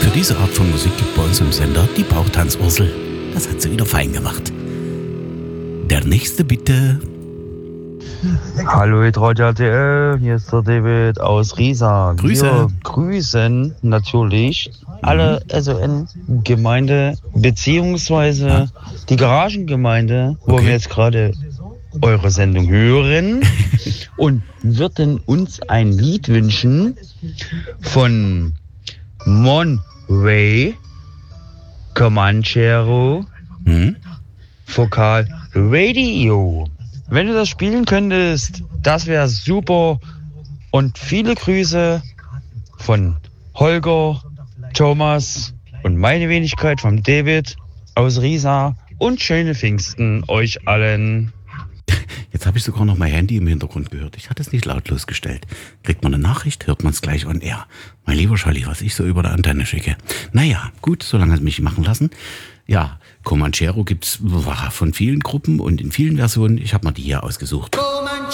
Also diese Art von Musik gibt bei uns im Sender die Bauchtanz-Ursel. Das hat sie wieder fein gemacht. Der nächste bitte. Hallo Radio RTL, hier ist der David aus Riesa. Grüße. Wir grüßen natürlich alle SON-Gemeinde beziehungsweise die Garagengemeinde, wo Okay. wir jetzt gerade eure Sendung hören und würden uns ein Lied wünschen von Monray, Comanchero, Vokal Radio. Wenn du das spielen könntest, das wäre super. Und viele Grüße von Holger, Thomas und meine Wenigkeit von David aus Riesa und schöne Pfingsten euch allen. Jetzt habe ich sogar noch mein Handy im Hintergrund gehört. Ich hatte es nicht lautlos gestellt. Kriegt man eine Nachricht, hört man es gleich on air. Mein lieber Scholli, was ich so über der Antenne schicke. Naja, gut, solange es mich machen lassen. Ja, Comanchero gibt's von vielen Gruppen und in vielen Versionen. Ich habe mal die hier ausgesucht.